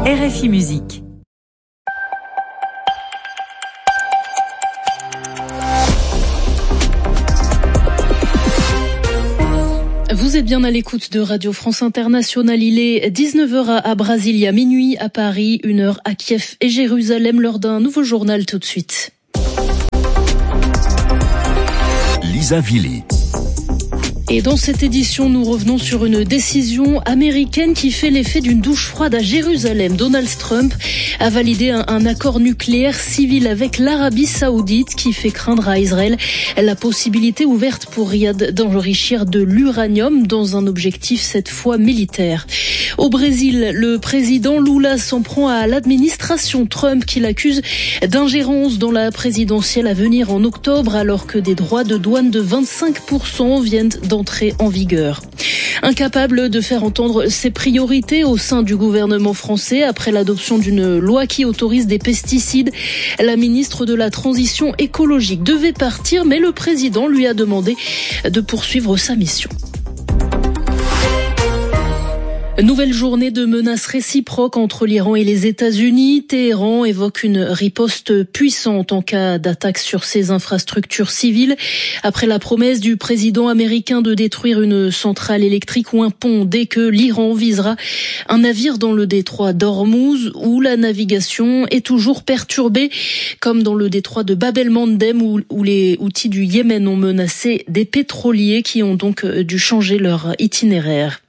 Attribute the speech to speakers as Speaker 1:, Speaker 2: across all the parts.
Speaker 1: RFI Musique.
Speaker 2: Vous êtes bien à l'écoute de Radio France Internationale. Il est 19h à Brasilia, minuit à Paris, 1h à Kiev et Jérusalem, lors d'un nouveau journal tout de suite.
Speaker 3: Lisa Vili.
Speaker 2: Et dans cette édition, nous revenons sur une décision américaine qui fait l'effet d'une douche froide à Jérusalem. Donald Trump a validé un accord nucléaire civil avec l'Arabie Saoudite qui fait craindre à Israël la possibilité ouverte pour Riyad d'enrichir de l'uranium dans un objectif cette fois militaire. Au Brésil, le président Lula s'en prend à l'administration Trump qui l'accuse d'ingérence dans la présidentielle à venir en octobre alors que des droits de douane de 25% viennent d'entrer en vigueur. Incapable de faire entendre ses priorités au sein du gouvernement français après l'adoption d'une loi qui autorise des pesticides, la ministre de la Transition écologique devait partir, mais le président lui a demandé de poursuivre sa mission. Nouvelle journée de menaces réciproques entre l'Iran et les États-Unis. Téhéran évoque une riposte puissante en cas d'attaque sur ses infrastructures civiles. Après la promesse du président américain de détruire une centrale électrique ou un pont dès que l'Iran visera un navire dans le détroit d'Ormuz où la navigation est toujours perturbée, comme dans le détroit de Bab el-Mandeb où les Houthis du Yémen ont menacé des pétroliers qui ont donc dû changer leur itinéraire.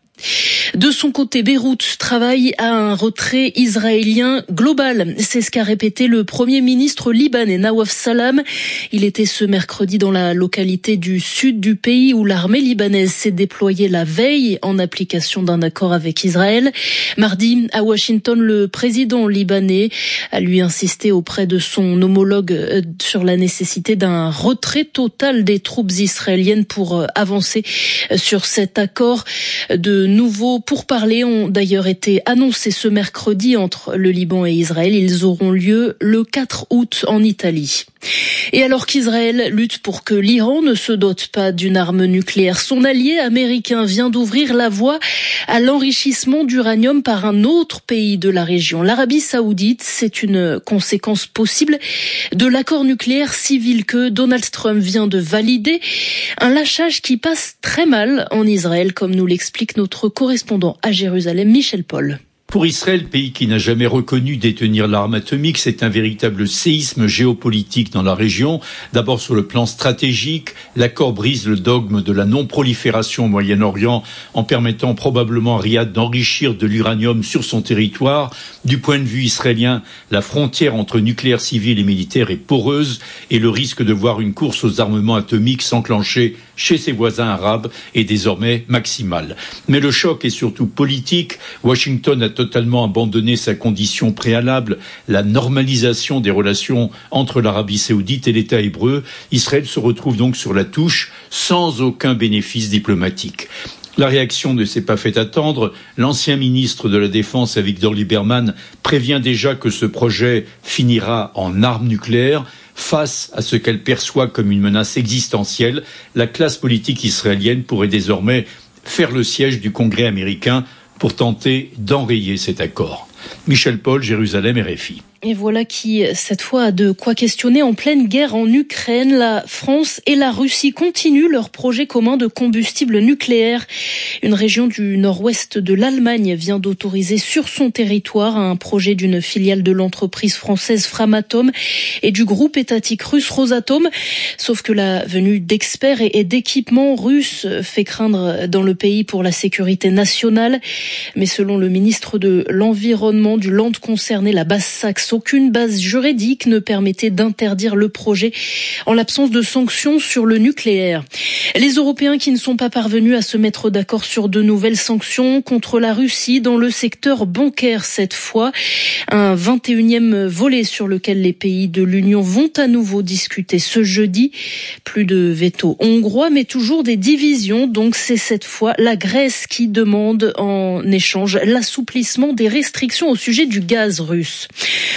Speaker 2: De son côté, Beyrouth travaille à un retrait israélien global. C'est ce qu'a répété le Premier ministre libanais Nawaf Salam. Il était ce mercredi dans la localité du sud du pays où l'armée libanaise s'est déployée la veille en application d'un accord avec Israël. Mardi, à Washington, le président libanais a lui insisté auprès de son homologue sur la nécessité d'un retrait total des troupes israéliennes pour avancer sur cet accord. De nouveaux pourparlers ont d'ailleurs été annoncés ce mercredi entre le Liban et Israël. Ils auront lieu le 4 août en Italie. Et alors qu'Israël lutte pour que l'Iran ne se dote pas d'une arme nucléaire, son allié américain vient d'ouvrir la voie à l'enrichissement d'uranium par un autre pays de la région, l'Arabie Saoudite. C'est une conséquence possible de l'accord nucléaire civil que Donald Trump vient de valider. Un lâchage qui passe très mal en Israël, comme nous l'explique notre correspondant à Jérusalem, Michel Paul.
Speaker 4: Pour Israël, pays qui n'a jamais reconnu détenir l'arme atomique, c'est un véritable séisme géopolitique dans la région. D'abord sur le plan stratégique, l'accord brise le dogme de la non-prolifération au Moyen-Orient en permettant probablement à Riyad d'enrichir de l'uranium sur son territoire. Du point de vue israélien, la frontière entre nucléaire civil et militaire est poreuse et le risque de voir une course aux armements atomiques s'enclencher chez ses voisins arabes est désormais maximal. Mais le choc est surtout politique. Washington a totalement abandonné sa condition préalable, la normalisation des relations entre l'Arabie Saoudite et l'État hébreu. Israël se retrouve donc sur la touche sans aucun bénéfice diplomatique. La réaction ne s'est pas fait attendre. L'ancien ministre de la Défense, Avigdor Lieberman, prévient déjà que ce projet finira en arme nucléaire. Face à ce qu'elle perçoit comme une menace existentielle, la classe politique israélienne pourrait désormais faire le siège du Congrès américain pour tenter d'enrayer cet accord. Michel Paul, Jérusalem, RFI.
Speaker 2: Et voilà qui, cette fois, a de quoi questionner. En pleine guerre en Ukraine, la France et la Russie continuent leur projet commun de combustible nucléaire. Une région du nord-ouest de l'Allemagne vient d'autoriser sur son territoire un projet d'une filiale de l'entreprise française Framatome et du groupe étatique russe Rosatom. Sauf que la venue d'experts et d'équipements russes fait craindre dans le pays pour la sécurité nationale. Mais selon le ministre de l'Environnement du Land concerné, la Basse-Saxe, aucune base juridique ne permettait d'interdire le projet en l'absence de sanctions sur le nucléaire. Les Européens qui ne sont pas parvenus à se mettre d'accord sur de nouvelles sanctions contre la Russie dans le secteur bancaire cette fois. Un 21e volet sur lequel les pays de l'Union vont à nouveau discuter ce jeudi. Plus de veto hongrois, mais toujours des divisions. Donc c'est cette fois la Grèce qui demande en échange l'assouplissement des restrictions au sujet du gaz russe.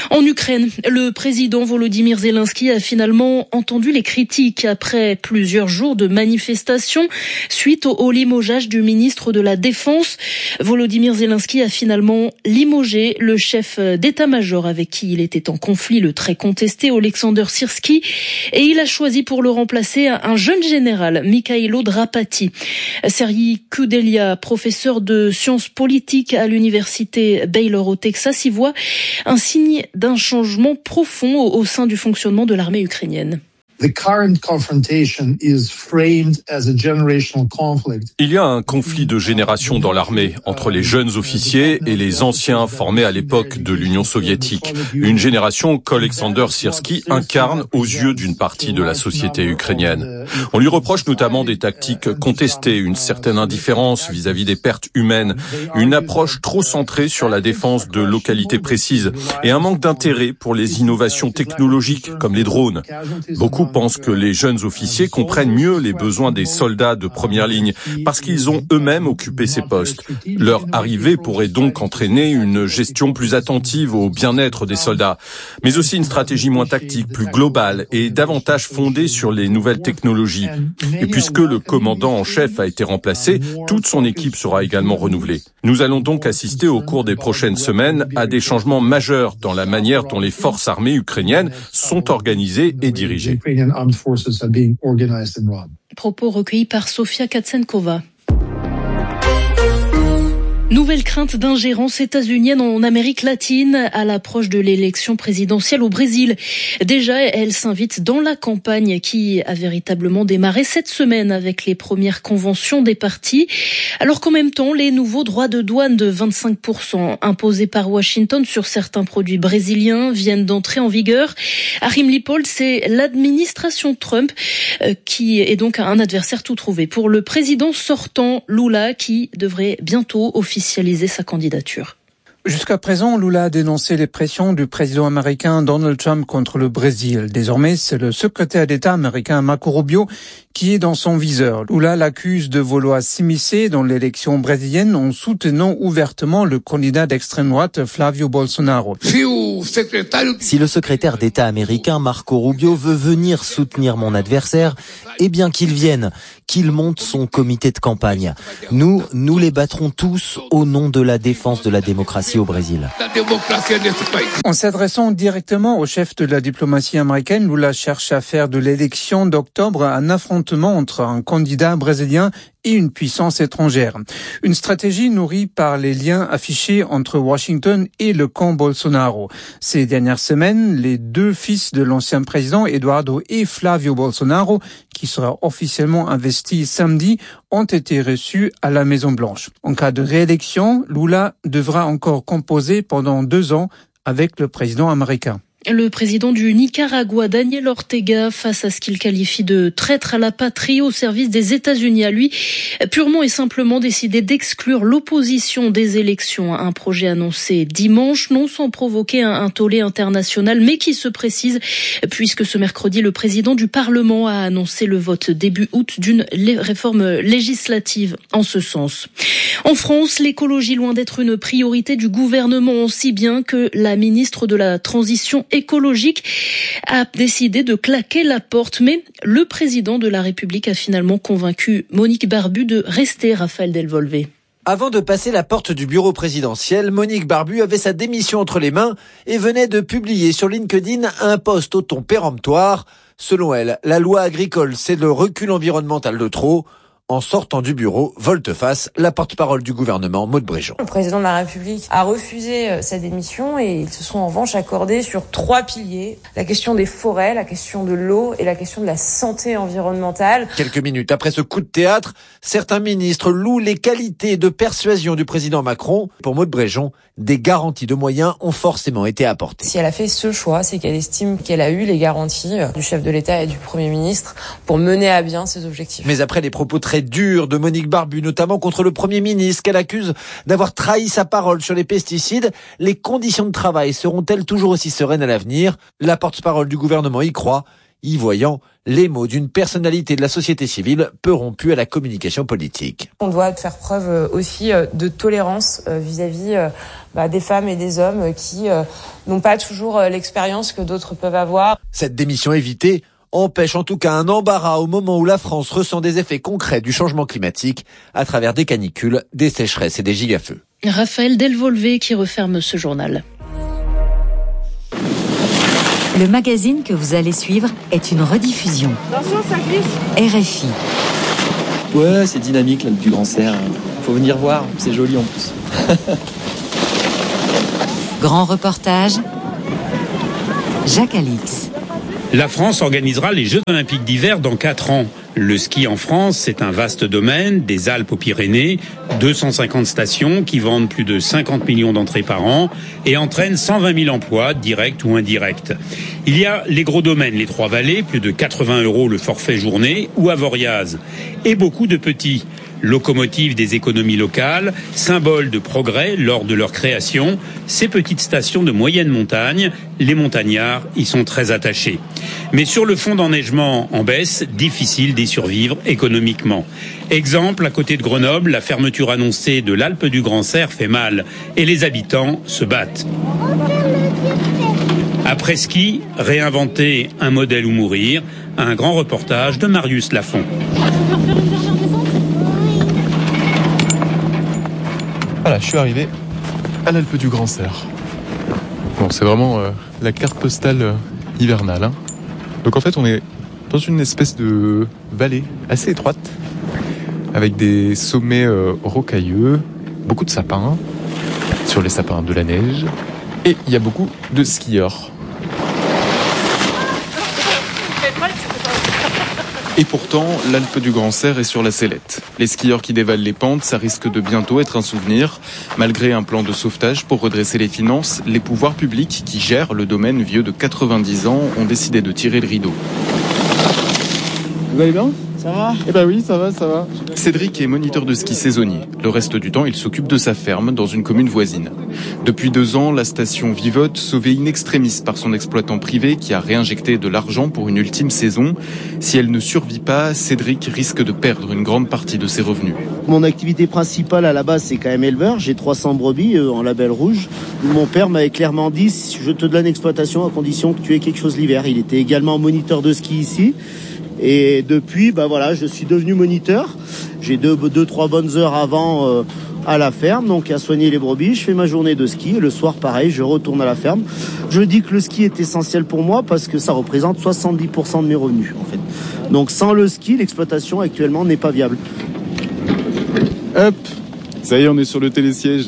Speaker 2: En Ukraine, le président Volodymyr Zelensky a finalement entendu les critiques après plusieurs jours de manifestations suite au limogeage du ministre de la Défense. Volodymyr Zelensky a finalement limogé le chef d'état-major avec qui il était en conflit, le très contesté Oleksandr Syrski, et il a choisi pour le remplacer un jeune général, Mikhailo Drapati. Serhiy Kudelia, professeur de sciences politiques à l'université Baylor au Texas, y voit un signe d'un changement profond au sein du fonctionnement de l'armée ukrainienne.
Speaker 1: Il y a un conflit de génération dans l'armée entre les jeunes officiers et les anciens formés à l'époque de l'Union soviétique. Une génération qu'Oleksandr Syrski incarne aux yeux d'une partie de la société ukrainienne. On lui reproche notamment des tactiques contestées, une certaine indifférence vis-à-vis des pertes humaines, une approche trop centrée sur la défense de localités précises et un manque d'intérêt pour les innovations technologiques comme les drones. Beaucoup pensent que les jeunes officiers comprennent mieux les besoins des soldats de première ligne parce qu'ils ont eux-mêmes occupé ces postes. Leur arrivée pourrait donc entraîner une gestion plus attentive au bien-être des soldats, mais aussi une stratégie moins tactique, plus globale et davantage fondée sur les nouvelles technologies. Et puisque le commandant en chef a été remplacé, toute son équipe sera également renouvelée. Nous allons donc assister au cours des prochaines semaines à des changements majeurs dans la manière dont les forces armées ukrainiennes sont organisées et dirigées.
Speaker 2: Propos recueillis par Sofia Katsenkova. Nouvelle crainte d'ingérence états-unienne en Amérique latine à l'approche de l'élection présidentielle au Brésil. Déjà, elle s'invite dans la campagne qui a véritablement démarré cette semaine avec les premières conventions des partis. Alors qu'en même temps, les nouveaux droits de douane de 25% imposés par Washington sur certains produits brésiliens viennent d'entrer en vigueur. Achim Lippold, c'est l'administration Trump qui est donc un adversaire tout trouvé pour le président sortant Lula qui devrait bientôt officialiser sa candidature.
Speaker 5: Jusqu'à présent, Lula a dénoncé les pressions du président américain Donald Trump contre le Brésil. Désormais, c'est le secrétaire d'État américain Marco Rubio qui est dans son viseur. Lula l'accuse de vouloir s'immiscer dans l'élection brésilienne en soutenant ouvertement le candidat d'extrême droite Flavio Bolsonaro.
Speaker 6: Si le secrétaire d'État américain Marco Rubio veut venir soutenir mon adversaire, eh bien qu'il vienne, qu'il monte son comité de campagne. Nous les battrons tous au nom de la défense de la démocratie au Brésil.
Speaker 5: En s'adressant directement au chef de la diplomatie américaine, Lula cherche à faire de l'élection d'octobre un affrontement entre un candidat brésilien et une puissance étrangère. Une stratégie nourrie par les liens affichés entre Washington et le camp Bolsonaro. Ces dernières semaines, les deux fils de l'ancien président, Eduardo et Flavio Bolsonaro, qui sera officiellement investi samedi, ont été reçus à la Maison-Blanche. En cas de réélection, Lula devra encore composer pendant 2 ans avec le président américain.
Speaker 2: Le président du Nicaragua, Daniel Ortega, face à ce qu'il qualifie de traître à la patrie au service des États-Unis, a lui purement et simplement décidé d'exclure l'opposition des élections. Un projet annoncé dimanche, non sans provoquer un tollé international, mais qui se précise puisque ce mercredi, le président du Parlement a annoncé le vote début août d'une réforme législative en ce sens. En France, l'écologie, loin d'être une priorité du gouvernement, aussi bien que la ministre de la Transition écologique a décidé de claquer la porte. Mais le président de la République a finalement convaincu Monique Barbu de rester, Raphaël Delvolvé.
Speaker 7: Avant de passer la porte du bureau présidentiel, Monique Barbu avait sa démission entre les mains et venait de publier sur LinkedIn un post au ton péremptoire. Selon elle, la loi agricole, c'est le recul environnemental de trop. En sortant du bureau, volte-face, la porte-parole du gouvernement, Maud Bréjon.
Speaker 8: Le président de la République a refusé sa démission et ils se sont en revanche accordés sur 3 piliers. La question des forêts, la question de l'eau et la question de la santé environnementale.
Speaker 7: Quelques minutes après ce coup de théâtre, certains ministres louent les qualités de persuasion du président Macron. Pour Maud Bréjon, des garanties de moyens ont forcément été apportées.
Speaker 8: Si elle a fait ce choix, c'est qu'elle estime qu'elle a eu les garanties du chef de l'État et du Premier ministre pour mener à bien ses objectifs.
Speaker 7: Mais après les propos très durs de Monique Barbu, notamment contre le Premier ministre, qu'elle accuse d'avoir trahi sa parole sur les pesticides, les conditions de travail seront-elles toujours aussi sereines à l'avenir ? La porte-parole du gouvernement y croit. y voyant les mots d'une personnalité de la société civile peu rompue à la communication politique.
Speaker 8: On doit faire preuve aussi de tolérance vis-à-vis des femmes et des hommes qui n'ont pas toujours l'expérience que d'autres peuvent avoir.
Speaker 7: Cette démission évitée empêche en tout cas un embarras au moment où la France ressent des effets concrets du changement climatique à travers des canicules, des sécheresses et des gigafeux.
Speaker 2: Raphaël Delvolvé qui referme ce journal.
Speaker 9: Le magazine que vous allez suivre est une rediffusion.
Speaker 8: Attention, ça glisse.
Speaker 9: RFI.
Speaker 10: Ouais, c'est dynamique l'Alpe du Grand Cerf. Faut venir voir, c'est joli en plus.
Speaker 9: Grand reportage. Jacques Alix.
Speaker 11: La France organisera les Jeux Olympiques d'hiver dans 4 ans. Le ski en France, c'est un vaste domaine, des Alpes aux Pyrénées, 250 stations qui vendent plus de 50 millions d'entrées par an et entraînent 120 000 emplois, directs ou indirects. Il y a les gros domaines, les Trois-Vallées, plus de 80 € le forfait journée, ou Avoriaz. Et beaucoup de petits. Locomotives des économies locales, symboles de progrès lors de leur création, ces petites stations de moyenne montagne, les montagnards y sont très attachés. Mais sur le fond d'enneigement en baisse, difficile d'y survivre économiquement. Exemple, à côté de Grenoble, la fermeture annoncée de l'Alpe du Grand Cerf fait mal et les habitants se battent. Après ski, réinventer un modèle ou mourir, un grand reportage de Marius Lafont.
Speaker 12: Voilà, je suis arrivé à l'Alpe du Grand Cerf. Bon, c'est vraiment la carte postale hivernale. Donc en fait, on est dans une espèce de vallée assez étroite, avec des sommets rocailleux, beaucoup de sapins, sur les sapins de la neige, et il y a beaucoup de skieurs. Et pourtant, l'Alpe du Grand Cerf est sur la sellette. Les skieurs qui dévalent les pentes, ça risque de bientôt être un souvenir. Malgré un plan de sauvetage pour redresser les finances, les pouvoirs publics qui gèrent le domaine vieux de 90 ans ont décidé de tirer le rideau.
Speaker 13: Vous allez bien ? Ça va ?
Speaker 12: Eh ben oui, ça va. Cédric est moniteur de ski saisonnier. Le reste du temps, il s'occupe de sa ferme dans une commune voisine. Depuis 2 ans, la station vivote, sauvée in extremis par son exploitant privé qui a réinjecté de l'argent pour une ultime saison. Si elle ne survit pas, Cédric risque de perdre une grande partie de ses revenus.
Speaker 13: Mon activité principale à la base, c'est quand même éleveur. J'ai 300 brebis en label rouge. Mon père m'avait clairement dit, je te donne l'exploitation à condition que tu aies quelque chose l'hiver. Il était également moniteur de ski ici. Et depuis, je suis devenu moniteur. J'ai 2-3 bonnes heures avant à la ferme, donc à soigner les brebis. Je fais ma journée de ski et le soir, pareil, je retourne à la ferme. Je dis que le ski est essentiel pour moi parce que ça représente 70% de mes revenus, en fait. Donc sans le ski, l'exploitation actuellement n'est pas viable.
Speaker 12: Hop, ça y est, on est sur le télésiège.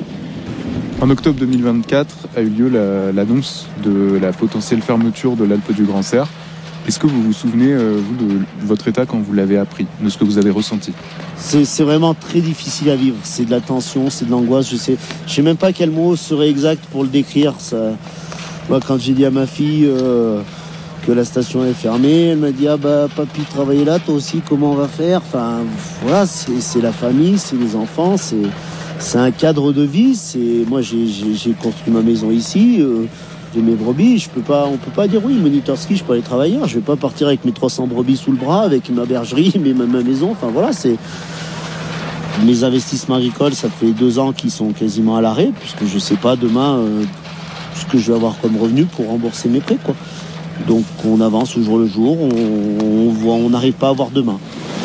Speaker 12: En octobre 2024 a eu lieu l'annonce de la potentielle fermeture de l'Alpe du Grand Cerf. Est-ce que vous vous souvenez, vous, de votre état quand vous l'avez appris, de ce que vous avez ressenti ?
Speaker 13: C'est vraiment très difficile à vivre. C'est de la tension, c'est de l'angoisse. Je sais même pas quel mot serait exact pour le décrire. Ça, moi, quand j'ai dit à ma fille que la station est fermée, elle m'a dit papy travailler là, toi aussi, comment on va faire ? Enfin, voilà, c'est la famille, c'est les enfants, c'est un cadre de vie. Moi, j'ai construit ma maison ici. J'ai mes brebis, on peut pas dire oui, moniteur ski, je peux aller travailler. Je vais pas partir avec mes 300 brebis sous le bras, avec ma bergerie, ma maison. Enfin voilà, c'est mes investissements agricoles. Ça fait 2 ans qu'ils sont quasiment à l'arrêt, puisque je sais pas demain ce que je vais avoir comme revenu pour rembourser mes prêts, quoi. Donc on avance au jour le jour, on n'arrive pas à voir demain.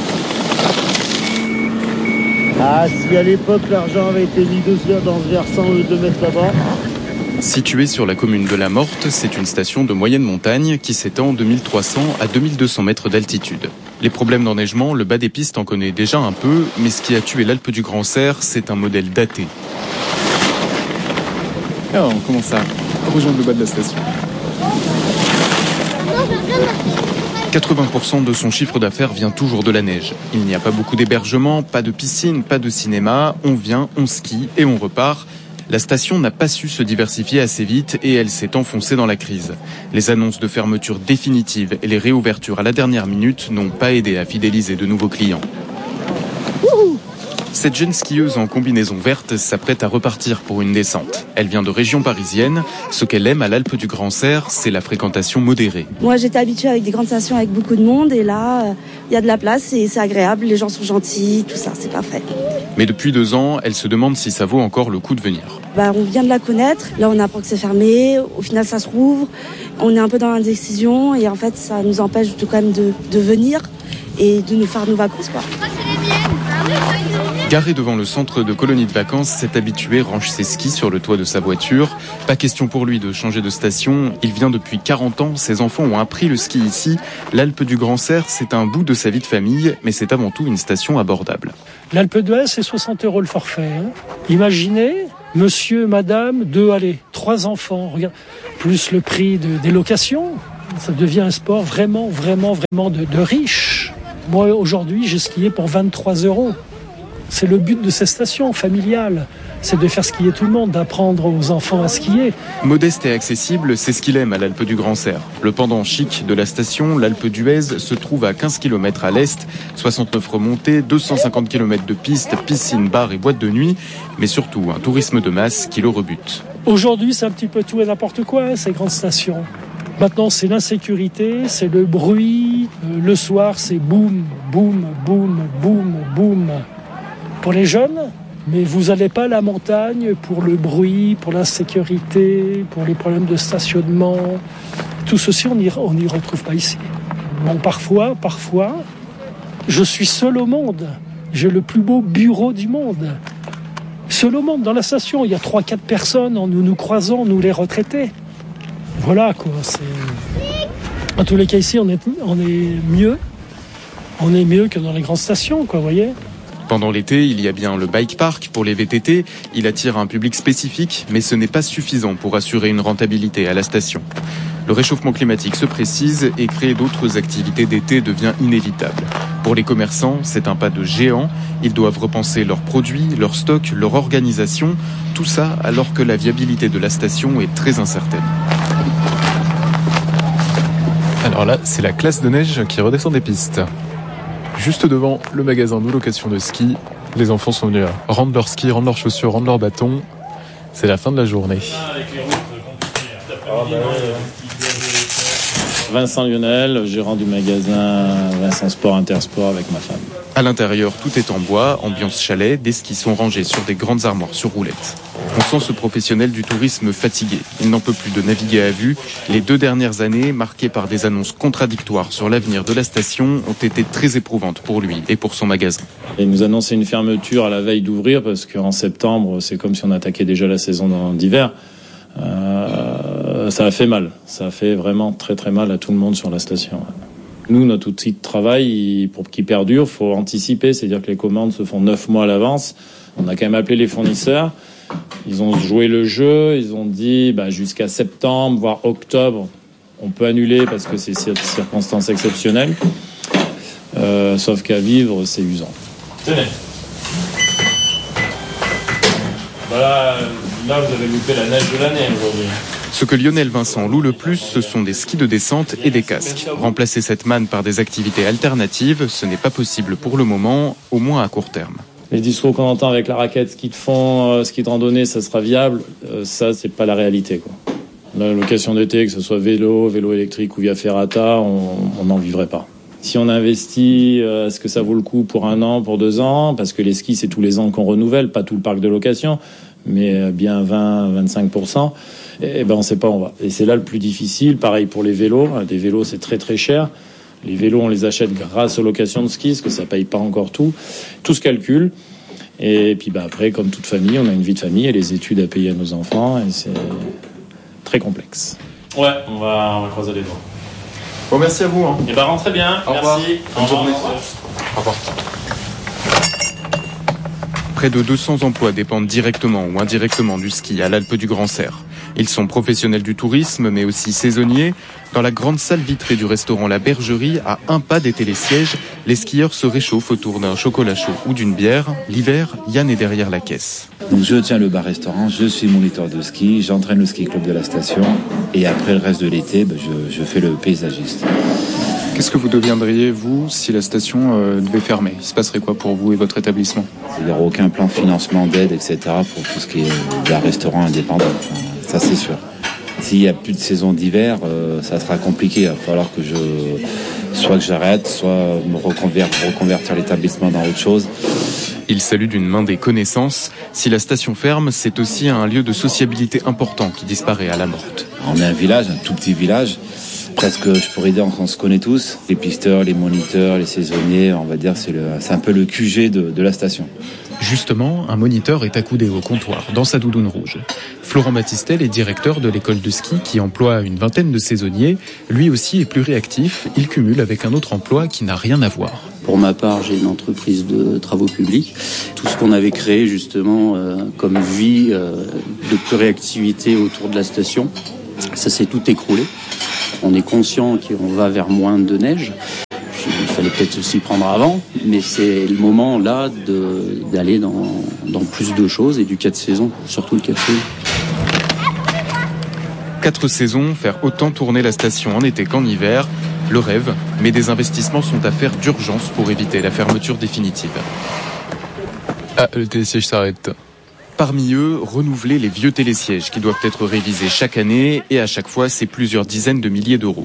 Speaker 13: Si à l'époque l'argent avait été mis dans ce versant au lieu de le mettre là-bas.
Speaker 12: Située sur la commune de La Morte, c'est une station de moyenne montagne qui s'étend de 1300 à 2200 mètres d'altitude. Les problèmes d'enneigement, le bas des pistes en connaît déjà un peu, mais ce qui a tué l'Alpe du Grand Cerf, c'est un modèle daté. Alors, on commence à rejoindre le bas de la station. 80% de son chiffre d'affaires vient toujours de la neige. Il n'y a pas beaucoup d'hébergements, pas de piscine, pas de cinéma. On vient, on skie et on repart. La station n'a pas su se diversifier assez vite et elle s'est enfoncée dans la crise. Les annonces de fermeture définitive et les réouvertures à la dernière minute n'ont pas aidé à fidéliser de nouveaux clients. Cette jeune skieuse en combinaison verte s'apprête à repartir pour une descente. Elle vient de région parisienne. Ce qu'elle aime à l'Alpe du Grand Serre, c'est la fréquentation modérée.
Speaker 14: Moi, j'étais habituée avec des grandes stations avec beaucoup de monde et là, il y a de la place et c'est agréable. Les gens sont gentils, tout ça, c'est parfait.
Speaker 12: Mais depuis 2 ans, elle se demande si ça vaut encore le coup de venir.
Speaker 14: On vient de la connaître. Là, on apprend que c'est fermé. Au final, ça se rouvre. On est un peu dans l'indécision et en fait, ça nous empêche quand même de venir et de nous faire nos vacances, quoi.
Speaker 12: Garé devant le centre de colonie de vacances, cet habitué range ses skis sur le toit de sa voiture. Pas question pour lui de changer de station. Il vient depuis 40 ans. Ses enfants ont appris le ski ici. L'Alpe du Grand Serre, c'est un bout de sa vie de famille, mais c'est avant tout une station abordable.
Speaker 15: L'Alpe d'Huez, c'est 60 € le forfait. Imaginez, monsieur, madame, 3 enfants, regarde, plus le prix des locations. Ça devient un sport vraiment de riche. Moi, aujourd'hui, j'ai skié pour 23 €. C'est le but de ces stations familiales, c'est de faire skier tout le monde, d'apprendre aux enfants à skier.
Speaker 12: Modeste et accessible, c'est ce qu'il aime à l'Alpe du Grand Serre. Le pendant chic de la station, l'Alpe d'Huez, se trouve à 15 km à l'est, 69 remontées, 250 km de pistes, piscines, bars et boîtes de nuit, mais surtout un tourisme de masse qui le rebute.
Speaker 15: Aujourd'hui, c'est un petit peu tout et n'importe quoi, ces grandes stations. Maintenant, c'est l'insécurité, c'est le bruit. Le soir, c'est boum, boum, boum, boum, boum. Pour les jeunes, mais vous n'allez pas à la montagne pour le bruit, pour l'insécurité, pour les problèmes de stationnement. Tout ceci, on n'y retrouve pas ici. Bon, parfois, je suis seul au monde. J'ai le plus beau bureau du monde. Seul au monde, dans la station, il y a 3-4 personnes, nous nous croisons, nous les retraités. Voilà, quoi. En tous les cas, ici, on est mieux. On est mieux que dans les grandes stations, quoi, vous voyez.
Speaker 12: Pendant l'été, il y a bien le bike park pour les VTT. Il attire un public spécifique, mais ce n'est pas suffisant pour assurer une rentabilité à la station. Le réchauffement climatique se précise et créer d'autres activités d'été devient inévitable. Pour les commerçants, c'est un pas de géant. Ils doivent repenser leurs produits, leurs stocks, leur organisation. Tout ça alors que la viabilité de la station est très incertaine. Alors là, c'est la classe de neige qui redescend des pistes. Juste devant le magasin de location de ski, les enfants sont venus rendre leurs skis, rendre leurs chaussures, rendre leurs bâtons. C'est la fin de la journée.
Speaker 16: Vincent Lionel, gérant du magasin Vincent Sport Intersport avec ma femme.
Speaker 12: À l'intérieur, tout est en bois, ambiance chalet, des skis sont rangés sur des grandes armoires sur roulettes. On sent ce professionnel du tourisme fatigué. Il n'en peut plus de naviguer à vue. Les 2 dernières années, marquées par des annonces contradictoires sur l'avenir de la station, ont été très éprouvantes pour lui et pour son magasin.
Speaker 16: Il nous annonçait une fermeture à la veille d'ouvrir parce qu'en septembre, c'est comme si on attaquait déjà la saison d'hiver. Ça a fait mal. Ça a fait vraiment très très mal à tout le monde sur la station. Nous, notre outil de travail, pour qu'il perdure, il faut anticiper. C'est-à-dire que les commandes se font 9 mois à l'avance. On a quand même appelé les fournisseurs. Ils ont joué le jeu. Ils ont dit jusqu'à septembre, voire octobre, on peut annuler parce que c'est circonstances exceptionnelles. Sauf qu'à vivre, c'est usant. Tenez. Voilà, là vous avez loupé la neige de l'année aujourd'hui.
Speaker 12: Ce que Lionel Vincent loue le plus, ce sont des skis de descente et des casques. Remplacer cette manne par des activités alternatives, ce n'est pas possible pour le moment, au moins à court terme.
Speaker 16: Les discours qu'on entend avec la raquette, ski de fond, ski de randonnée, ça sera viable, ça c'est pas la réalité, quoi. La location d'été, que ce soit vélo électrique ou via ferrata, on n'en vivrait pas. Si on investit, est-ce que ça vaut le coup pour 1 an, pour 2 ans? Parce que les skis, c'est tous les ans qu'on renouvelle, pas tout le parc de location, mais bien 20-25%. Et on sait pas où on va. Et c'est là le plus difficile. Pareil pour les vélos. Des vélos, c'est très très cher. Les vélos, on les achète grâce aux locations de ski, parce que ça paye pas encore tout. Tout se calcule. Et puis après, comme toute famille, on a une vie de famille et les études à payer à nos enfants. Et c'est très complexe. Ouais, on va croiser les doigts.
Speaker 12: Bon, merci à vous.
Speaker 16: Et rentrez bien.
Speaker 12: Au revoir.
Speaker 16: Merci.
Speaker 12: Bonne journée. Au revoir. Près de 200 emplois dépendent directement ou indirectement du ski à l'Alpe du Grand Serre. Ils sont professionnels du tourisme, mais aussi saisonniers. Dans la grande salle vitrée du restaurant La Bergerie, à 1 pas des télésièges, les skieurs se réchauffent autour d'un chocolat chaud ou d'une bière. L'hiver, Yann est derrière la caisse.
Speaker 17: Donc je tiens le bar-restaurant, je suis moniteur de ski, j'entraîne le ski club de la station et après le reste de l'été, je fais le paysagiste.
Speaker 12: Qu'est-ce que vous deviendriez, vous, si la station devait fermer ? Il se passerait quoi pour vous et votre établissement ?
Speaker 17: Il n'y aura aucun plan de financement, d'aide, etc. pour tout ce qui est d'un restaurant indépendant. Ça, c'est sûr. S'il n'y a plus de saison d'hiver, ça sera compliqué. Il va falloir que soit que j'arrête, soit me reconvertir l'établissement dans autre chose.
Speaker 12: Il salue d'une main des connaissances. Si la station ferme, c'est aussi un lieu de sociabilité important qui disparaît à la Morte.
Speaker 17: On est un village, un tout petit village. Presque, je pourrais dire qu'on se connaît tous. Les pisteurs, les moniteurs, les saisonniers, on va dire, c'est un peu le QG de la station.
Speaker 12: Justement, un moniteur est accoudé au comptoir, dans sa doudoune rouge. Florent Battistel est directeur de l'école de ski qui emploie une vingtaine de saisonniers. Lui aussi est plus réactif. Il cumule avec un autre emploi qui n'a rien à voir.
Speaker 18: Pour ma part, j'ai une entreprise de travaux publics. Tout ce qu'on avait créé justement comme vie de réactivité autour de la station, ça s'est tout écroulé. On est conscient qu'on va vers moins de neige. Il fallait peut-être s'y prendre avant, mais c'est le moment là d'aller dans plus de choses et du 4 saisons, surtout le 4 saisons.
Speaker 12: 4 saisons, faire autant tourner la station en été qu'en hiver, le rêve, mais des investissements sont à faire d'urgence pour éviter la fermeture définitive. Ah, le télésiège s'arrête. Parmi eux, renouveler les vieux télésièges qui doivent être révisés chaque année et à chaque fois, c'est plusieurs dizaines de milliers d'euros.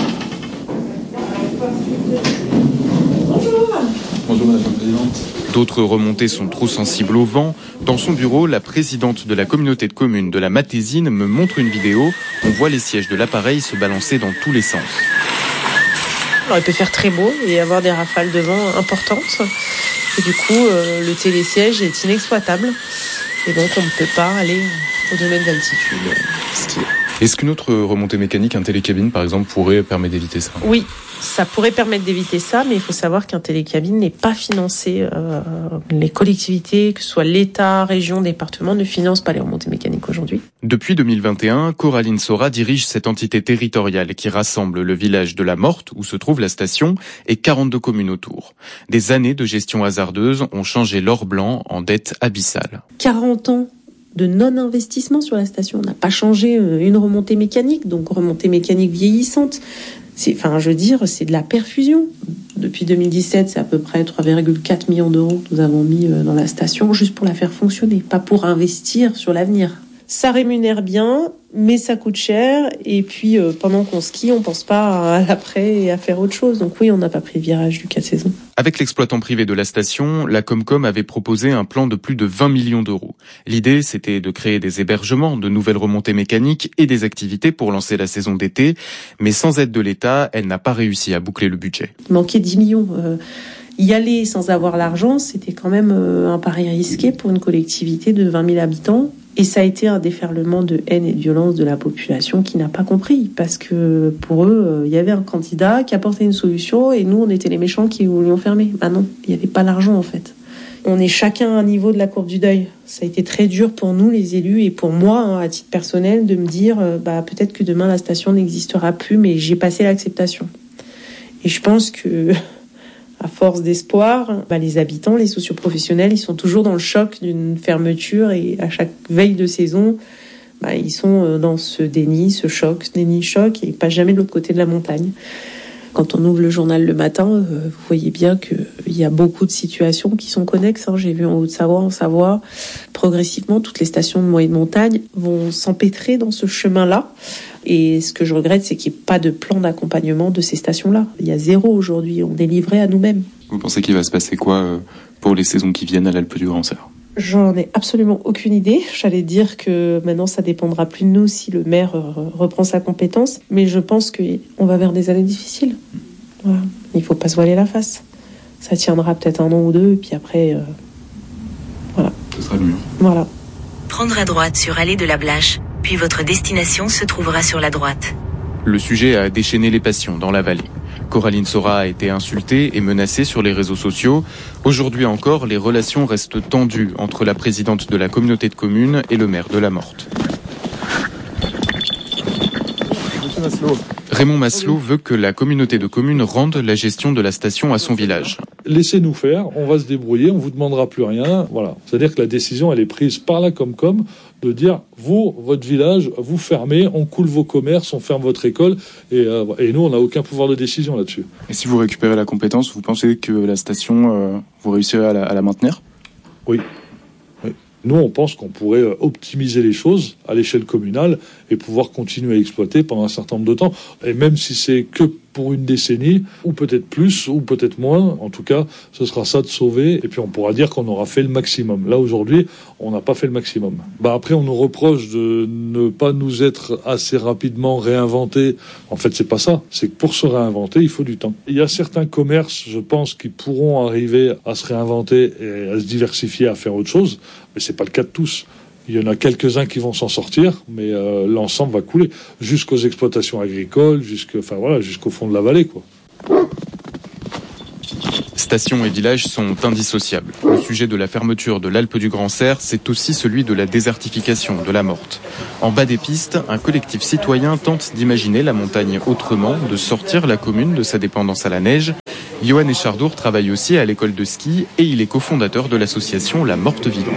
Speaker 19: Bonjour Madame la Présidente.
Speaker 12: D'autres remontées sont trop sensibles au vent. Dans son bureau, la présidente de la communauté de communes de la Matésine me montre une vidéo. On voit les sièges de l'appareil se balancer dans tous les sens.
Speaker 20: Alors, il peut faire très beau et avoir des rafales de vent importantes. Et du coup, le télésiège est inexploitable. Et donc, on ne peut pas aller au domaine d'altitude skier.
Speaker 12: Est-ce qu'une autre remontée mécanique, un télécabine par exemple, pourrait permettre d'éviter ça ?
Speaker 20: Oui, ça pourrait permettre d'éviter ça, mais il faut savoir qu'un télécabine n'est pas financé. Les collectivités, que ce soit l'État, région, département, ne financent pas les remontées mécaniques aujourd'hui.
Speaker 12: Depuis 2021, Coraline Sora dirige cette entité territoriale qui rassemble le village de la Morte, où se trouve la station, et 42 communes autour. Des années de gestion hasardeuse ont changé l'or blanc en dette abyssale.
Speaker 20: 40 ans de non-investissement sur la station. On n'a pas changé une remontée mécanique, donc remontée mécanique vieillissante. C'est de la perfusion. Depuis 2017, c'est à peu près 3,4 millions d'euros que nous avons mis dans la station juste pour la faire fonctionner, pas pour investir sur l'avenir. Ça rémunère bien, mais ça coûte cher. Et puis, pendant qu'on skie, on pense pas à l'après et à faire autre chose. Donc oui, on n'a pas pris le virage du 4 saisons.
Speaker 12: Avec l'exploitant privé de la station, la Comcom avait proposé un plan de plus de 20 millions d'euros. L'idée, c'était de créer des hébergements, de nouvelles remontées mécaniques et des activités pour lancer la saison d'été. Mais sans aide de l'État, elle n'a pas réussi à boucler le budget.
Speaker 20: Il manquait 10 millions. Y aller sans avoir l'argent, c'était quand même un pari risqué pour une collectivité de 20 000 habitants. Et ça a été un déferlement de haine et de violence de la population qui n'a pas compris. Parce que pour eux, il y avait un candidat qui apportait une solution et nous, on était les méchants qui voulions fermer. Bah non, il n'y avait pas l'argent en fait. On est chacun à un niveau de la courbe du deuil. Ça a été très dur pour nous, les élus, et pour moi, à titre personnel, de me dire peut-être que demain la station n'existera plus, mais j'ai passé l'acceptation. Et je pense que... à force d'espoir, les habitants, les socioprofessionnels, ils sont toujours dans le choc d'une fermeture et à chaque veille de saison, ils sont dans ce déni, ce choc et pas jamais de l'autre côté de la montagne. Quand on ouvre le journal le matin, vous voyez bien qu'il y a beaucoup de situations qui sont connexes. J'ai vu en Haute-Savoie, en Savoie, progressivement, toutes les stations de moyenne montagne vont s'empêtrer dans ce chemin-là. Et ce que je regrette, c'est qu'il n'y ait pas de plan d'accompagnement de ces stations-là. Il y a 0 aujourd'hui, on est livré à nous-mêmes.
Speaker 12: Vous pensez qu'il va se passer quoi pour les saisons qui viennent à l'Alpe du Grand-Serre ?
Speaker 20: J'en ai absolument aucune idée. J'allais dire que maintenant, ça dépendra plus de nous si le maire reprend sa compétence. Mais je pense qu'on va vers des années difficiles. Voilà. Il ne faut pas se voiler la face. Ça tiendra peut-être 1 an ou 2, et puis après, voilà.
Speaker 12: Ce sera mieux.
Speaker 20: Voilà.
Speaker 9: Prendre à droite sur Allée de la Blache, puis votre destination se trouvera sur la droite.
Speaker 12: Le sujet a déchaîné les passions dans la vallée. Coraline Sora a été insultée et menacée sur les réseaux sociaux. Aujourd'hui encore, les relations restent tendues entre la présidente de la communauté de communes et le maire de la Morte. Raymond Maslow veut que la communauté de communes rende la gestion de la station à son village.
Speaker 19: Laissez-nous faire, on va se débrouiller, on vous demandera plus rien. Voilà. C'est-à-dire que la décision, elle est prise par la Comcom
Speaker 21: de dire, vous, votre village, vous fermez, on coule vos commerces, on ferme votre école, et nous, on n'a aucun pouvoir de décision là-dessus.
Speaker 12: Et si vous récupérez la compétence, vous pensez que la station, vous réussirez à la maintenir ?
Speaker 21: Oui. Nous, on pense qu'on pourrait optimiser les choses à l'échelle communale et pouvoir continuer à exploiter pendant un certain nombre de temps. Et même si c'est que pour une décennie, ou peut-être plus, ou peut-être moins, en tout cas, ce sera ça de sauver. Et puis on pourra dire qu'on aura fait le maximum. Là, aujourd'hui, on n'a pas fait le maximum. Après, on nous reproche de ne pas nous être assez rapidement réinventés. En fait, c'est pas ça. C'est que pour se réinventer, il faut du temps. Il y a certains commerces, je pense, qui pourront arriver à se réinventer et à se diversifier, à faire autre chose. Mais c'est pas le cas de tous. Il y en a quelques-uns qui vont s'en sortir, mais l'ensemble va couler. Jusqu'aux exploitations agricoles, jusqu'au fond de la vallée, quoi.
Speaker 12: Stations et villages sont indissociables. Le sujet de la fermeture de l'Alpe du Grand Serre, c'est aussi celui de la désertification de la Morte. En bas des pistes, un collectif citoyen tente d'imaginer la montagne autrement, de sortir la commune de sa dépendance à la neige. Johan Echardour travaille aussi à l'école de ski et il est cofondateur de l'association La Morte Vivante.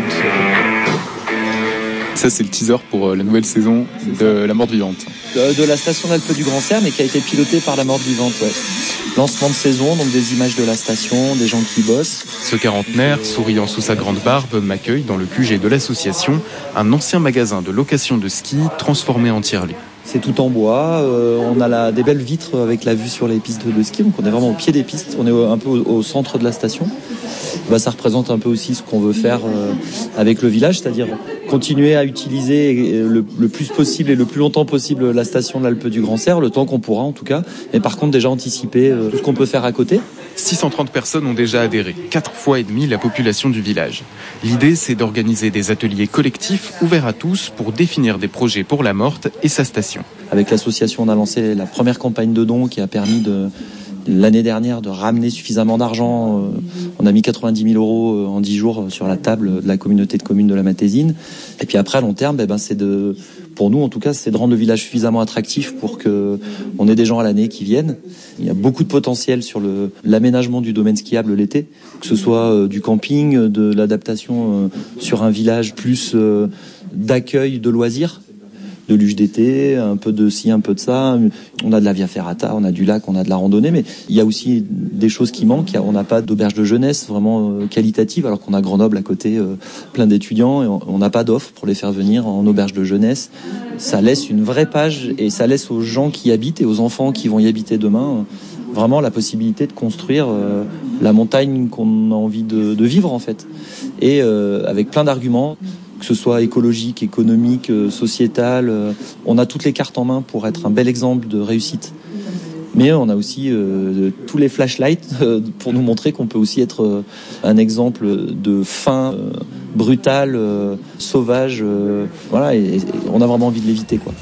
Speaker 12: Ça, c'est le teaser pour la nouvelle saison de La Morte Vivante.
Speaker 10: De la station d'Alpe du Grand Serre, mais qui a été pilotée par La Morte Vivante, ouais. Lancement de saison, donc des images de la station, des gens qui bossent.
Speaker 12: Ce quarantenaire, souriant sous sa grande barbe, m'accueille dans le QG de l'association, un ancien magasin de location de ski transformé en tiers-lieu.
Speaker 10: C'est tout en bois, on a des belles vitres avec la vue sur les pistes de ski, donc on est vraiment au pied des pistes, on est un peu au centre de la station. Ça représente un peu aussi ce qu'on veut faire avec le village, c'est-à-dire continuer à utiliser le plus possible et le plus longtemps possible la station de l'Alpe du Grand Serre, le temps qu'on pourra en tout cas, mais par contre déjà anticiper tout ce qu'on peut faire à côté.
Speaker 12: 630 personnes ont déjà adhéré, 4 fois et demi la population du village. L'idée, c'est d'organiser des ateliers collectifs ouverts à tous pour définir des projets pour la Morte et sa station.
Speaker 10: Avec l'association, on a lancé la première campagne de dons qui a permis l'année dernière de ramener suffisamment d'argent. On a mis 90 000 € en 10 jours sur la table de la communauté de communes de la Matésine. Et puis après, à long terme, pour nous en tout cas, c'est de rendre le village suffisamment attractif pour qu'on ait des gens à l'année qui viennent. Il y a beaucoup de potentiel sur l'aménagement du domaine skiable l'été, que ce soit du camping, de l'adaptation sur un village, plus d'accueil de loisirs, de luge d'été, un peu de ci, un peu de ça. On a de la via ferrata, on a du lac, on a de la randonnée, mais il y a aussi des choses qui manquent. On n'a pas d'auberge de jeunesse vraiment qualitative, alors qu'on a Grenoble à côté, plein d'étudiants, et on n'a pas d'offre pour les faire venir en auberge de jeunesse. Ça laisse une vraie page, et ça laisse aux gens qui y habitent et aux enfants qui vont y habiter demain vraiment la possibilité de construire la montagne qu'on a envie de vivre en fait. Et avec plein d'arguments, que ce soit écologique, économique, sociétal, on a toutes les cartes en main pour être un bel exemple de réussite. Mais on a aussi tous les flashlights pour nous montrer qu'on peut aussi être un exemple de fin, brutal, sauvage. Voilà, et on a vraiment envie de l'éviter, quoi.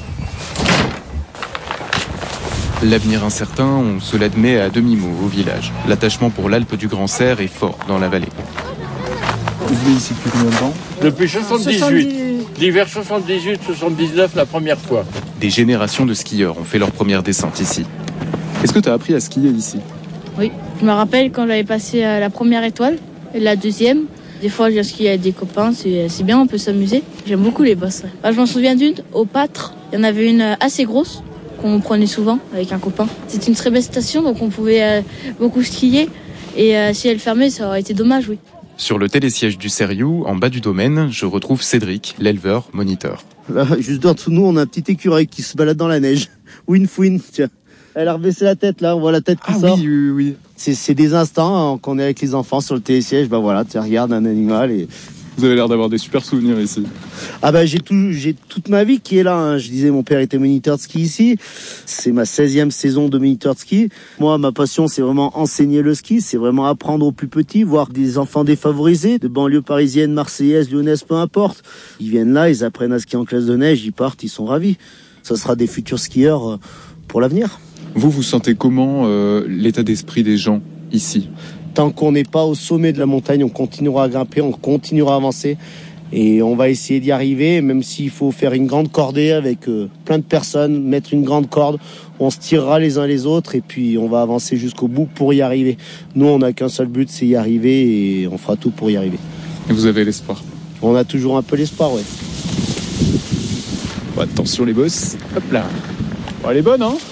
Speaker 12: L'avenir incertain, on se l'admet à demi-mot au village. L'attachement pour l'Alpe du Grand Serre est fort dans la vallée.
Speaker 22: Vous vivez ici depuis combien de temps ?
Speaker 23: Depuis 78. L'hiver 78-79, la première fois.
Speaker 12: Des générations de skieurs ont fait leur première descente ici. Est-ce que tu as appris à skier ici ?
Speaker 24: Oui, je me rappelle quand j'avais passé la première étoile et la deuxième. Des fois, je skier avec des copains, c'est bien, on peut s'amuser. J'aime beaucoup les bosses. Je m'en souviens d'une, au Pâtre. Il y en avait une assez grosse qu'on prenait souvent avec un copain. C'était une très belle station, donc on pouvait beaucoup skier. Et si elle fermait, ça aurait été dommage, oui.
Speaker 12: Sur le télésiège du Seriou, en bas du domaine, je retrouve Cédric, l'éleveur moniteur.
Speaker 13: Là, juste en dessous de nous, on a un petit écureuil qui se balade dans la neige. Winfouine, tiens. Elle a rebaissé la tête, là, on voit la tête qui sort.
Speaker 22: Oui.
Speaker 13: C'est des instants qu'on est avec les enfants sur le télésiège, voilà, tu regardes un animal et...
Speaker 22: Vous avez l'air d'avoir des super souvenirs ici.
Speaker 13: J'ai toute ma vie qui est là, hein. Je disais, mon père était moniteur de ski ici. C'est ma 16e saison de moniteur de ski. Moi, ma passion, c'est vraiment enseigner le ski. C'est vraiment apprendre aux plus petits, voir des enfants défavorisés, de banlieues parisiennes, marseillaises, lyonnaises, peu importe. Ils viennent là, ils apprennent à skier en classe de neige, ils partent, ils sont ravis. Ça sera des futurs skieurs pour l'avenir.
Speaker 12: Vous sentez comment l'état d'esprit des gens ici ?
Speaker 13: Tant qu'on n'est pas au sommet de la montagne, on continuera à grimper, on continuera à avancer et on va essayer d'y arriver, même s'il faut faire une grande cordée avec plein de personnes, mettre une grande corde, on se tirera les uns les autres et puis on va avancer jusqu'au bout pour y arriver. Nous, on n'a qu'un seul but, c'est y arriver et on fera tout pour y arriver.
Speaker 12: Et vous avez l'espoir ?
Speaker 13: On a toujours un peu l'espoir, ouais.
Speaker 22: Bon, attention les boss. Hop là. Bon, elle est bonne, hein?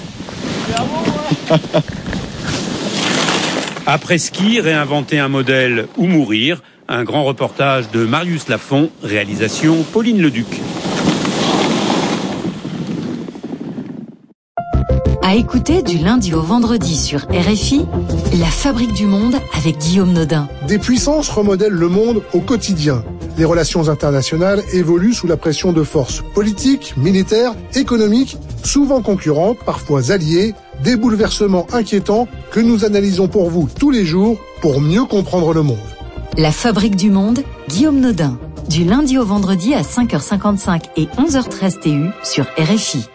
Speaker 11: Après ski, réinventer un modèle ou mourir. Un grand reportage de Marius Lafont, réalisation Pauline Leduc.
Speaker 1: À écouter du lundi au vendredi sur RFI, La Fabrique du Monde avec Guillaume Nodin.
Speaker 3: Des puissances remodèlent le monde au quotidien. Les relations internationales évoluent sous la pression de forces politiques, militaires, économiques, souvent concurrentes, parfois alliées, des bouleversements inquiétants que nous analysons pour vous tous les jours pour mieux comprendre le monde.
Speaker 1: La Fabrique du Monde, Guillaume Nodin. Du lundi au vendredi à 5h55 et 11h13 TU sur RFI.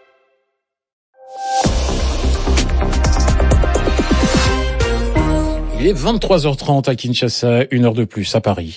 Speaker 4: Il est 23h30 à Kinshasa, 1 heure de plus à Paris.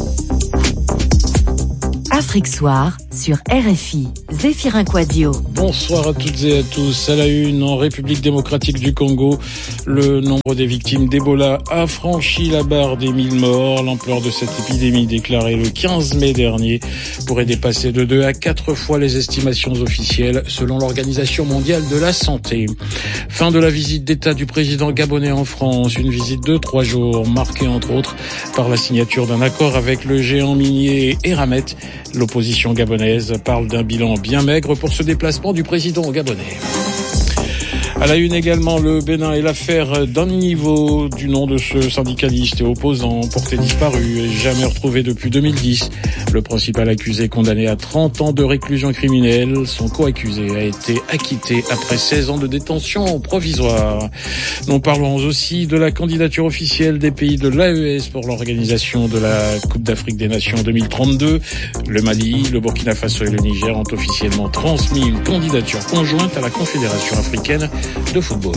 Speaker 1: Afrique Soir sur RFI. Zéphirin Quadio.
Speaker 4: Bonsoir à toutes et à tous. À la une, en République démocratique du Congo, le nombre des victimes d'Ebola a franchi la barre des 1000 morts. L'ampleur de cette épidémie déclarée le 15 mai dernier pourrait dépasser de 2 à 4 fois les estimations officielles selon l'Organisation mondiale de la santé. Fin de la visite d'État du président gabonais en France. Une visite de 3 jours marquée entre autres par la signature d'un accord avec le géant minier Eramet. L'opposition gabonaise parle d'un bilan bien maigre pour ce déplacement du président gabonais. À la une également, le Bénin et l'affaire d'un niveau du nom de ce syndicaliste et opposant porté disparu et jamais retrouvé depuis 2010. Le principal accusé condamné à 30 ans de réclusion criminelle, son co-accusé a été acquitté après 16 ans de détention provisoire. Nous parlons aussi de la candidature officielle des pays de l'AES pour l'organisation de la Coupe d'Afrique des Nations 2032. Le Mali, le Burkina Faso et le Niger ont officiellement transmis une candidature conjointe à la Confédération africaine de football.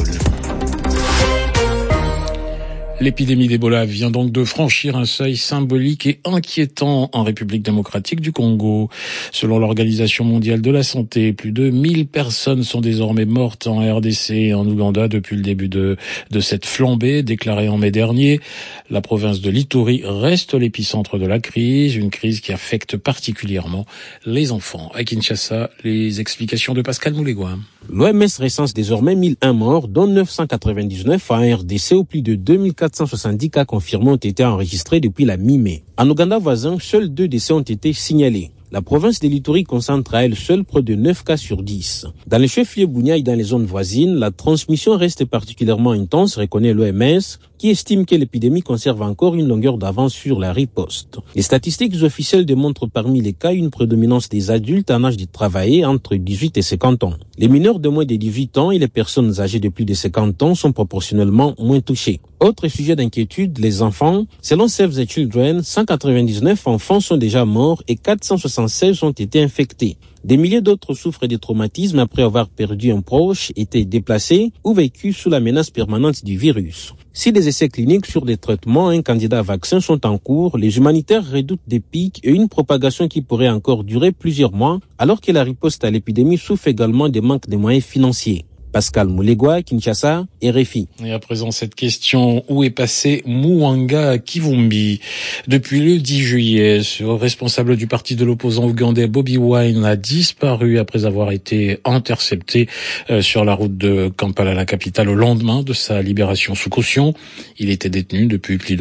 Speaker 4: L'épidémie d'Ebola vient donc de franchir un seuil symbolique et inquiétant en République démocratique du Congo. Selon l'Organisation mondiale de la santé, plus de 1000 personnes sont désormais mortes en RDC et en Ouganda depuis le début de cette flambée déclarée en mai dernier. La province de l'Ituri reste l'épicentre de la crise, une crise qui affecte particulièrement les enfants. À Kinshasa, les explications de Pascal Moulégoin.
Speaker 6: L'OMS recense désormais 1001 morts, dont 999 en RDC, où plus de 2470 cas confirmés ont été enregistrés depuis la mi-mai. En Ouganda voisin, seuls 2 décès ont été signalés. La province de l'Ituri concentre à elle seule près de 9 cas sur 10. Dans les chefs-lieux Bunia et dans les zones voisines, la transmission reste particulièrement intense, reconnaît l'OMS, qui estime que l'épidémie conserve encore une longueur d'avance sur la riposte. Les statistiques officielles démontrent parmi les cas une prédominance des adultes en âge de travailler entre 18 et 50 ans. Les mineurs de moins de 18 ans et les personnes âgées de plus de 50 ans sont proportionnellement moins touchés. Autre sujet d'inquiétude, les enfants. Selon Save the Children, 199 enfants sont déjà morts et 476 ont été infectés. Des milliers d'autres souffrent des traumatismes après avoir perdu un proche, été déplacés ou vécu sous la menace permanente du virus. Si des essais cliniques sur des traitements et un candidat à vaccin sont en cours, les humanitaires redoutent des pics et une propagation qui pourrait encore durer plusieurs mois, alors que la riposte à l'épidémie souffre également des manques de moyens financiers. Pascal Moulégois, Kinshasa, RFI.
Speaker 4: Et à présent, cette question, où est passé Mwanga Kivumbi? Depuis le 10 juillet, ce responsable du parti de l'opposant ougandais Bobi Wine a disparu après avoir été intercepté sur la route de Kampala, la capitale, au lendemain de sa libération sous caution. Il était détenu depuis plus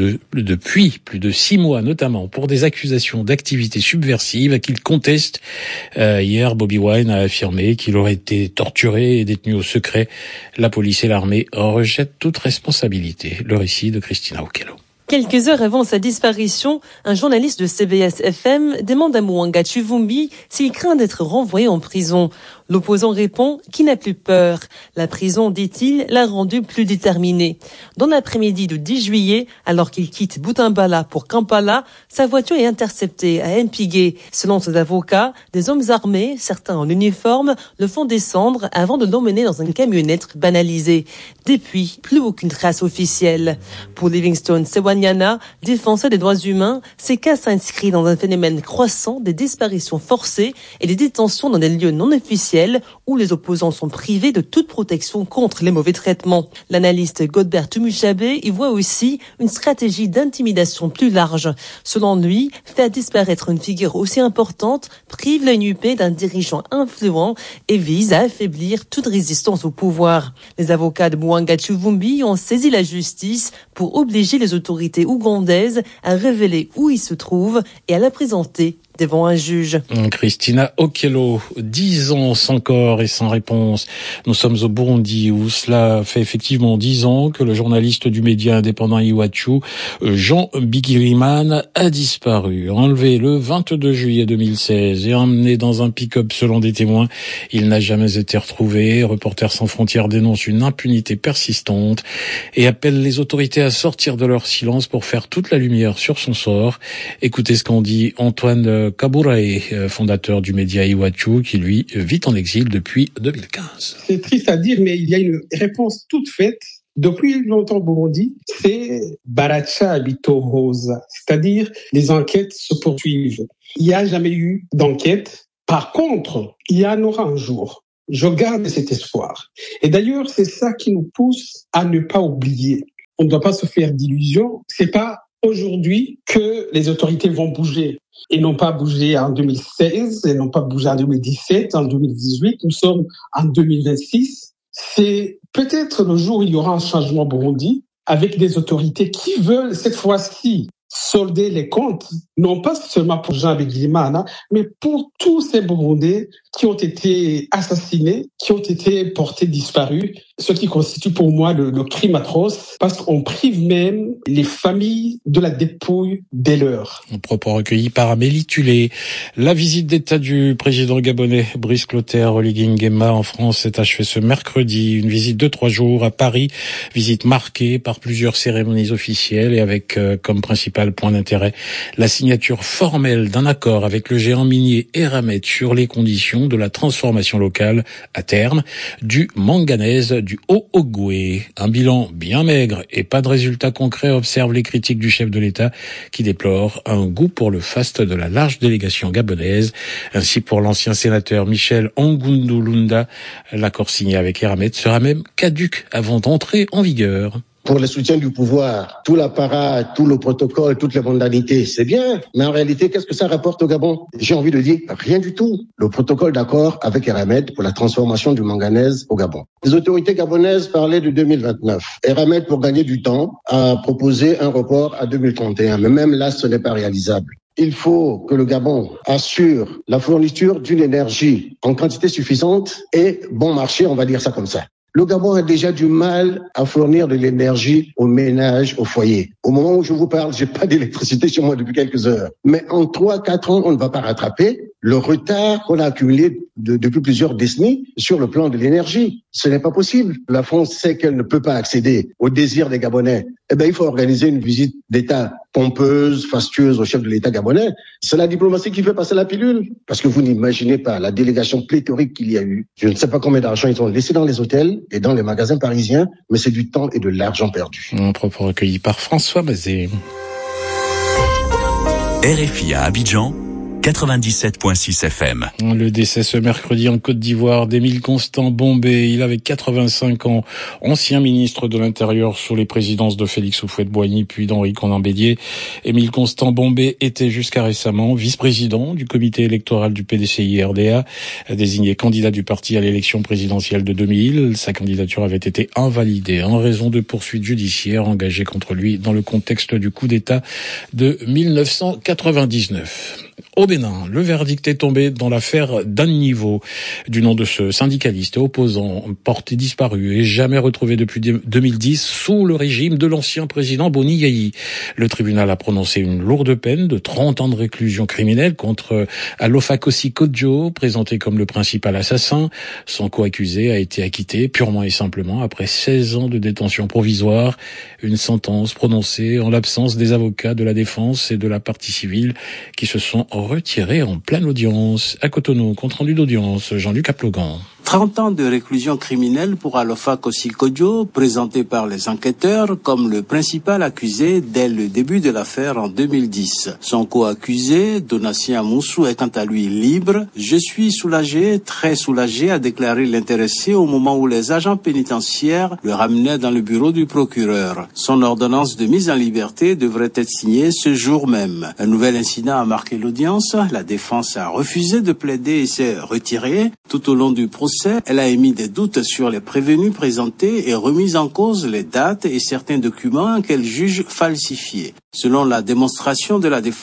Speaker 4: de 6 mois, notamment pour des accusations d'activités subversives qu'il conteste. Hier, Bobi Wine a affirmé qu'il aurait été torturé et détenu au secret. La police et l'armée rejettent toute responsabilité. Le récit de Christina Okello.
Speaker 25: Quelques heures avant sa disparition, un journaliste de CBS-FM demande à Mwanga Kivumbi s'il craint d'être renvoyé en prison. L'opposant répond qu'il n'a plus peur. La prison, dit-il, l'a rendu plus déterminé. Dans l'après-midi du 10 juillet, alors qu'il quitte Butambala pour Kampala, sa voiture est interceptée à Mpigué. Selon ses avocats, des hommes armés, certains en uniforme, le font descendre avant de l'emmener dans une camionnette banalisée. Depuis, plus aucune trace officielle. Pour Livingstone Sewanyana, défenseur des droits humains, ces cas s'inscrivent dans un phénomène croissant des disparitions forcées et des détentions dans des lieux non officiels officielle où les opposants sont privés de toute protection contre les mauvais traitements. L'analyste Godbert Tumuchabe y voit aussi une stratégie d'intimidation plus large. Selon lui, faire disparaître une figure aussi importante prive la NUP d'un dirigeant influent et vise à affaiblir toute résistance au pouvoir. Les avocats de Mwanga Chuvumbi ont saisi la justice pour obliger les autorités ougandaises à révéler où il se trouve et à la présenter devant un juge.
Speaker 4: Christina Okello, 10 ans sans corps et sans réponse. Nous sommes au Burundi où cela fait effectivement 10 ans que le journaliste du média indépendant Iwachu, Jean Bigirimana, a disparu. Enlevé le 22 juillet 2016 et emmené dans un pick-up selon des témoins, il n'a jamais été retrouvé. Reporters sans frontières dénonce une impunité persistante et appelle les autorités à sortir de leur silence pour faire toute la lumière sur son sort. Écoutez ce qu'en dit Antoine Kaburae, fondateur du média Iwachu, qui lui vit en exil depuis 2015.
Speaker 2: C'est triste à dire, mais il y a une réponse toute faite depuis longtemps au Burundi, c'est Baracha Bitohoza, c'est-à-dire les enquêtes se poursuivent. Il n'y a jamais eu d'enquête. Par contre, il y en aura un jour. Je garde cet espoir. Et d'ailleurs, c'est ça qui nous pousse à ne pas oublier. On ne doit pas se faire d'illusions. C'est pas aujourd'hui que les autorités vont bouger. Ils n'ont pas bougé en 2016, ils n'ont pas bougé en 2017, en 2018. Nous sommes en 2026. C'est peut-être le jour où il y aura un changement au Burundi avec des autorités qui veulent cette fois-ci solder les comptes, non pas seulement pour Jean Bigirimana, mais pour tous ces Burundais qui ont été assassinés, qui ont été portés disparus, ce qui constitue pour moi le crime atroce, parce qu'on prive même les familles de la dépouille des leurs.
Speaker 4: Un propos recueilli par Amélie Tulé. La visite d'État du président gabonais Brice Clotaire Oligui Nguema en France s'est achevée ce mercredi. Une visite de 3 jours à Paris, visite marquée par plusieurs cérémonies officielles et avec comme principal point d'intérêt la signature formelle d'un accord avec le géant minier Eramet sur les conditions de la transformation locale à terme du manganèse du Haut-Ogooué. Un bilan bien maigre et pas de résultats concrets, observent les critiques du chef de l'État qui déplore un goût pour le faste de la large délégation gabonaise. Ainsi pour l'ancien sénateur Michel Angundulunda, l'accord signé avec Eramet sera même caduc avant d'entrer en vigueur.
Speaker 5: Pour le soutien du pouvoir, tout l'apparat, tout le protocole, toutes les mondanités, c'est bien. Mais en réalité, qu'est-ce que ça rapporte au Gabon? J'ai envie de dire rien du tout. Le protocole d'accord avec Eramet pour la transformation du manganèse au Gabon. Les autorités gabonaises parlaient de 2029. Eramet, pour gagner du temps, a proposé un report à 2031. Mais même là, ce n'est pas réalisable. Il faut que le Gabon assure la fourniture d'une énergie en quantité suffisante et bon marché, on va dire ça comme ça. Le Gabon a déjà du mal à fournir de l'énergie aux ménages, aux foyers. Au moment où je vous parle, j'ai pas d'électricité chez moi depuis quelques heures. Mais en 3-4 ans, on ne va pas rattraper le retard qu'on a accumulé depuis plusieurs décennies sur le plan de l'énergie. Ce n'est pas possible. La France sait qu'elle ne peut pas accéder aux désirs des Gabonais. Eh bien, il faut organiser une visite d'État pompeuse, fastueuse au chef de l'État gabonais. C'est la diplomatie qui fait passer la pilule. Parce que vous n'imaginez pas la délégation pléthorique qu'il y a eu. Je ne sais pas combien d'argent ils ont laissé dans les hôtels et dans les magasins parisiens, mais c'est du temps et de l'argent perdu.
Speaker 4: Un propos recueilli par François Mazet.
Speaker 7: RFI à Abidjan, 97.6 FM.
Speaker 4: Le décès ce mercredi en Côte d'Ivoire d'Émile Constant Bombé. Il avait 85 ans, ancien ministre de l'Intérieur sous les présidences de Félix Houphouët-Boigny puis d'Henri Konan-Bédier. Émile Constant Bombé était jusqu'à récemment vice-président du comité électoral du PDCI-RDA, désigné candidat du parti à l'élection présidentielle de 2000. Sa candidature avait été invalidée en raison de poursuites judiciaires engagées contre lui dans le contexte du coup d'État de 1999. Au Bénin, le verdict est tombé dans l'affaire d'Anne Niveau, du nom de ce syndicaliste opposant, porté disparu et jamais retrouvé depuis 2010 sous le régime de l'ancien président Boni Yayi. Le tribunal a prononcé une lourde peine de 30 ans de réclusion criminelle contre Alofakosi Kodjo, présenté comme le principal assassin. Son co-accusé a été acquitté purement et simplement après 16 ans de détention provisoire. Une sentence prononcée en l'absence des avocats de la défense et de la partie civile qui se sont retirés en pleine audience. À Cotonou, compte rendu d'audience, Jean-Luc Aplogan.
Speaker 8: 30 ans de réclusion criminelle pour Alpha Kosikodio, présenté par les enquêteurs comme le principal accusé dès le début de l'affaire en 2010. Son co-accusé, Donatien Moussou, est quant à lui libre. « Je suis soulagé, très soulagé », a déclaré l'intéressé au moment où les agents pénitentiaires le ramenaient dans le bureau du procureur. Son ordonnance de mise en liberté devrait être signée ce jour même. Un nouvel incident a marqué l'audience. La défense a refusé de plaider et s'est retirée. Tout au long du procès, elle a émis des doutes sur les prévenus présentés et remis en cause les dates et certains documents qu'elle juge falsifiés. Selon la démonstration de la défense,